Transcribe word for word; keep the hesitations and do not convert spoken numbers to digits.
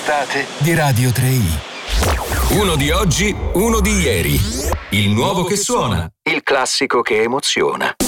puntate di Radio tre i. Uno di oggi, uno di ieri. Il nuovo che suona. il classico che emoziona.